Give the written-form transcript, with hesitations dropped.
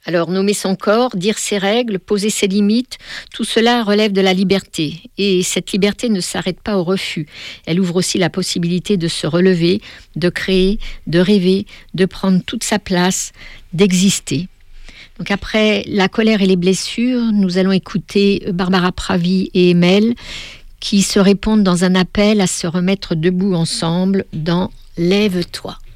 Alors, nommer son corps, dire ses règles, poser ses limites, tout cela relève de la liberté. Et cette liberté ne s'arrête pas au refus. Elle ouvre aussi la possibilité de se relever, de créer, de rêver, de prendre toute sa place, d'exister. Donc après la colère et les blessures, nous allons écouter Barbara Pravi et Emel qui se répondent dans un appel à se remettre debout ensemble dans Lève-toi.